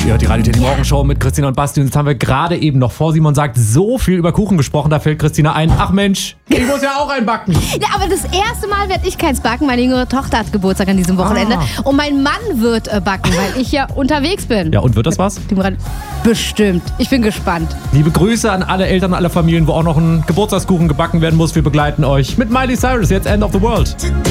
Ihr hört die Radio Teddy Morgenshow mit Christina und Basti. Und jetzt haben wir gerade eben noch, vor Simon sagt, so viel über Kuchen gesprochen. Da fällt Christina ein, ach Mensch, ich muss ja auch einen backen. Ja, aber das erste Mal werde ich keins backen. Meine jüngere Tochter hat Geburtstag an diesem Wochenende. Und mein Mann wird backen, weil ich ja unterwegs bin. Ja, und wird das was? Bestimmt. Ich bin gespannt. Liebe Grüße an alle Eltern, alle Familien, wo auch noch ein Geburtstagskuchen gebacken werden muss. Wir begleiten euch mit Miley Cyrus, jetzt End of the World.